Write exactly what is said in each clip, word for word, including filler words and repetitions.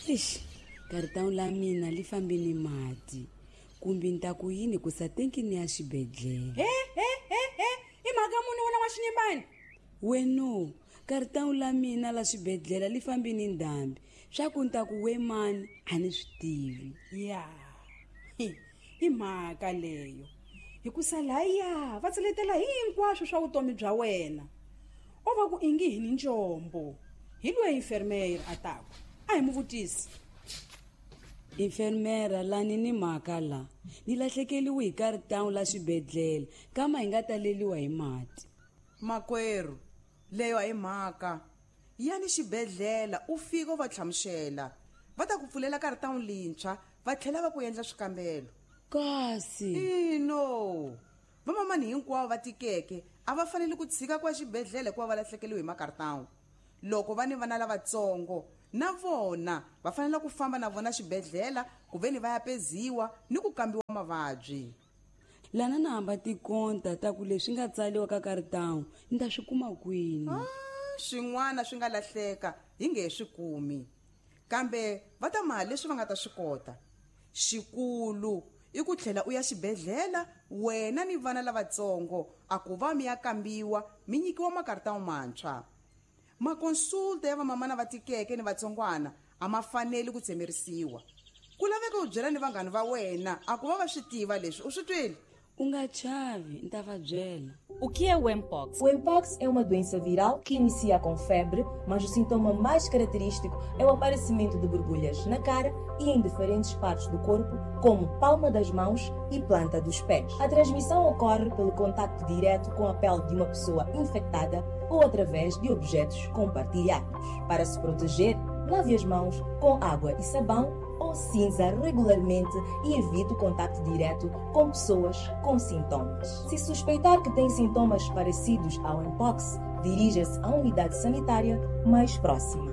Ish, karitawu la mina li fambe ni mati. Kumbe nta ku yini ku sa tenki ni ya xibedhlele. He he he he, i mhaka muni wena wa xinyembani? Weno, karitawu la mina la xibedhlele li fambe ni ndhambi. Swa ku nta ku we mani a ni swi tivi. Ya. I mhaka leyo. Hikusa laya va tseletela hinkwaswo swa vutomi bya wena. O va ku ingi hi ni njombo. Hi loyi enfermera ataku. A hi mu vutisi. Enfermera lani ni mhaka la. Ni lahlekeliwe hi karitawu la xibedhlele kama hi nga taleliwa hi mati. Makwerhu, leyo hi mhaka. Yani xibedhlele u fika u va tlhamuxela. Va ta ku pfulela karitawu lintshwa, va tlhela va ku endla swikambelo. Kasi Ino. Vamamani hinkwavo va tikeke a va fanele ku tshika kwa xibedhlele ku va lahlekeliwe hi makaritawu. Loko va ni vana lavatsongo na vona va fanele ku famba na vona xibedhlele ku veni va ya peziwa ni ku kambiwa mavabyi. lana na hamba tikonta ta ku leswi nga tsaliwa ka karitawu ni ta swi kuma kwini. Ah, swin'wana swi nga lahleka hi nge swi kumi. Kambe va ta mali leswi va nga ta swi kota. Xikulu i ku tlhela u ya xibedhlele wena ni vana lavatsongo a ku va mi ya kambiwa mi nyikiwa makaritawu mantshwa. Makonsulta ya vamamana va tikeke ni vatsongwana a ma fanele ku tsemerisiwa. Ku laveka u byela ni vanghana va wena a ku va va swi tiva leswi u swi twile. U nga chavi ni ta va byela. O que é o Mpox? O Mpox é uma doença viral que inicia com febre, mas o sintoma mais característico é o aparecimento de borbulhas na cara e em diferentes partes do corpo, como palma das mãos e planta dos pés. A transmissão ocorre pelo contacto direto com a pele de uma pessoa infectada ou através de objetos compartilhados. Para se proteger, lave as mãos com água e sabão ou cinza regularmente e evite o contacto direto com pessoas com sintomas. Se suspeitar que tem sintomas parecidos ao Mpox, dirija-se à unidade sanitária mais próxima.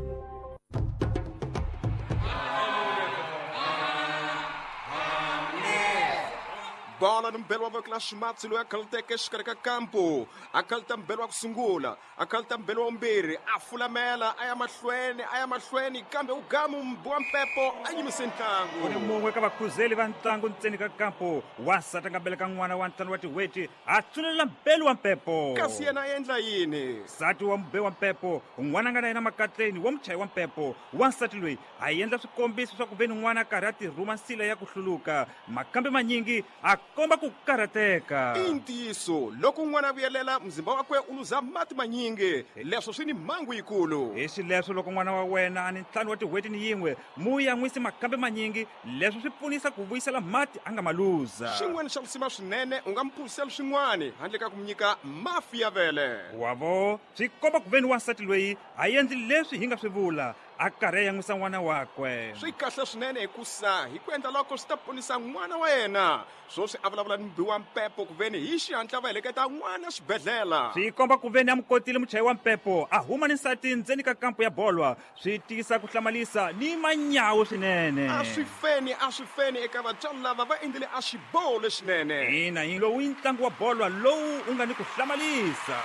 bola ni mbelo wa vokela ximatsi loyi a khalateke exikarhi ka kampo a khalata mbelo wa ku sungula a khalata mbelo wa vumbirhi a fulamela a ya mahlweni a ya mahlweni kambe u gamu wa mpepo a yimise ntlangu. Ku ni mun'we ka vakhuzeli va ntlangu ntseni ka kampo wansati a nga beleka n'wana wa ntlhanu wa tiweti a tsulela mbelo wa mpepo. Kasi yena a endla yini? Nsati wa mbe wa mpepo un'wana a nga na yena makatleni wa muchayi wa mpepo wansati loyi a endla swikombiso swa ku veni n'wana a karhi a tirhuma nsila ya ku hluluka makambe manyingi a komba ku karhateka. I ntiyiso loko n'wana a vuyelela mzimba wakwe u luza mati manyingi leswo swi ni mhangu yikulu. Hi swileswo loko n'wana wa wena a ni ntlhanu wa tiweti ni yin'we mu ya n'wisi makambe manyingi leswo swi pfunisa ku vuyisela mati a nga ma luza. Xin'wana xa lusima swinene u nga mphurisela swin'wana handle ka ku mu nyika mafi ya vele. Wavo swi komba ku veni wansati loyi a endli leswi hi nga swi vula a karhi a yan'wisa n'wana wakwe. Swi kahle swinene hikusa hi ku endla loko swi ta ponisa n'wana wa yena swo swi a vulavula ni mbi wa mpepo ku veni hi xihatla va heleketa n'wana xibedhlela. Swi komba ku veni a mukotile muchayi wa mpepo a huma ni nsati ndzeni ka kampo ya bolwa swi tisa ku hlamalisa ni manyawu swinene. A swi feni a swi feni eka vatswari lava va endlile a xiboho lexinene. Ina hi lowu i ntlangu wa bolwa lowu u nga ni ku hlamalisa.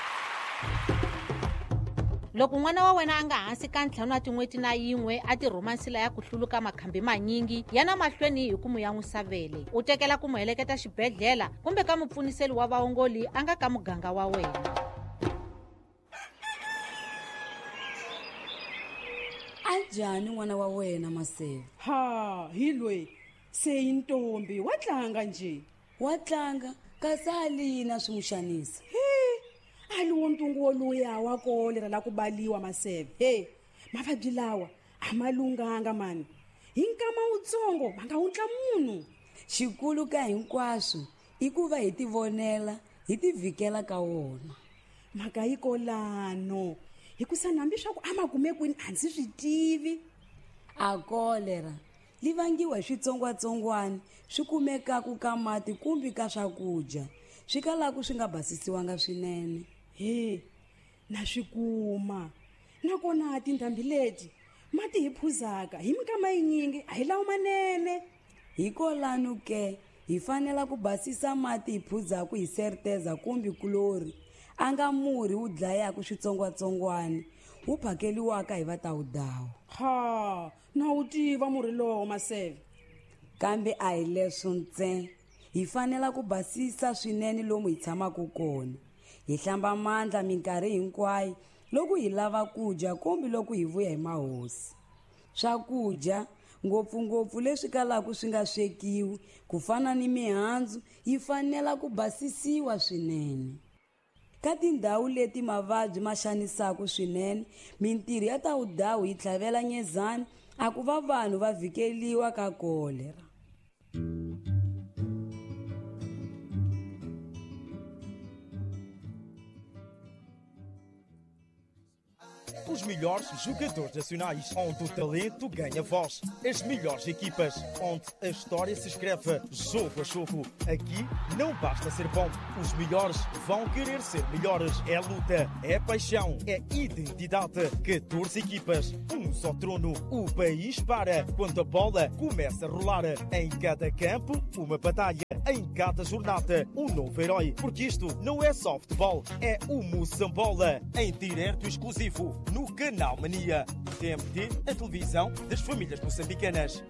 Loko n'wana wa wena a nga hansi ka ntlhanu wa tin'weti na yin'we a tirhuma nsila ya ku hluluka makhambi manyingi yana mahlweni hi ku mu yan'wisa vele u tekela ku mu heleketa xibedhlela kumbe ka mupfuniseli wa vaongoli a nga ka muganga wa wena. A njhani n'wana wa wena Maseve? Ha, hi loyi se yi ntombi wa tlanga nje. Wa tlanga kasi alina swi n'wi xanisa. Aliwo ntungu wo luya wa kolera la ku baliwa Maseve. He, mavabyi lawa a ma lunganga mani. Hi nkama wutsongo va nga wutla munhu. Xikulu ka hinkwaswo i ku va hi ti vonela hi ti vhikela ka wona. Mhaka yi kolano hikusa nambi swa ku a ma kumekwini a ndzi swi tivi. A kolera li vangiwa hi switsongwatsongwana swi kumekaka ka mati kumbe ka swakudya swi kalaku swi nga basisiwanga swinene. He, na swi kuma nakona tindhambi leti mati hi phuzaka hi mikama yinyingi a hi lawa manene. Hikolano ke hi fanela ku basisa mati hi phuzaku hi serteza kumbe kulori a nga murhi wu dlayaka switsongwatsongwana wu phakeliwaka hi vatawudawu. ha na wu tiva murhi lowo Maseve. Kambe a hi leswo ntsena, hi fanela ku basisa swinene lomu hi tshamaka kona. Hi hlamba mandla minkarhi hinkwayo loko hi lava ku dya kumbe loko hi vuya hi mahosi. Swakudya ngopfungopfu leswi kalaka swi nga swekiwi ku fana ni mihandzu yi fanela ku basisiwa swinene. Ka tindhawu leti mavabyi ma xanisaka swinene, mintirho ya tawudawu yi tlhavela nyezani a ku va vanhu va vhikeliwa ka kolera. Os melhores jogadores nacionais, onde o talento ganha voz. As melhores equipas, onde a história se escreve jogo a jogo. Aqui não basta ser bom, os melhores vão querer ser melhores. É luta, é paixão, é identidade. catorze equipas, um só trono. O país para quando a bola começa a rolar. Em cada campo, uma batalha. Em cada jornada, um novo herói. Porque isto não é só futebol, é o Moçambola. Em direto exclusivo, no Canal Mania. T M T, a televisão das famílias moçambicanas.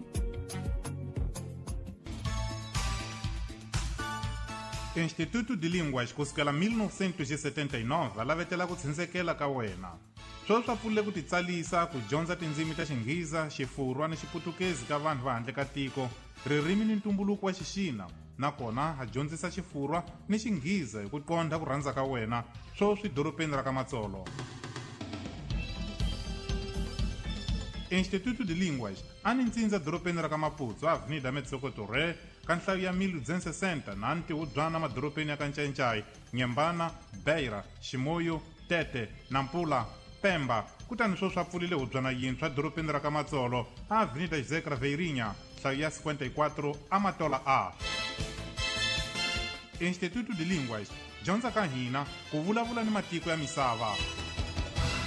Instituto de Línguas kusukela mil novecentos e setenta e nove lavetela ku tshindzekela ka wena. Sweswi swa pfulile ku titsalisa ku dyondza tindzimi ta Xingheza, Xifurwa ni Xiputukezi ka vanhu va handle ka tiko, ririmi ni ntumbuluko wa Xixina. Nakona ha dyondzisa Xifurwa ni Xingheza hi ku qondha ku rhandza ka wena sweswi dorobeni ra ka Matsolo. Instituto de Línguas a ni ntsindza dorobeni ra ka Maputsu, Avenida Metsokoto Re, ka nhlayo ya mil duzentos e sessenta na Ntiwudzwana madorobeni ya ka Ncancai, Nyembana, Beira, Ximoyo, Tete, Nampula, Pemba. Kutani sweswi swa pfulile hubyana yintshwa dorobeni ra ka Matsolo, Avenida José Craveirinha, nhlayo ya cinquenta e quatro Amatola A. Instituto de Línguas dyondza ka hina ku vulavula ni matiko ya misava.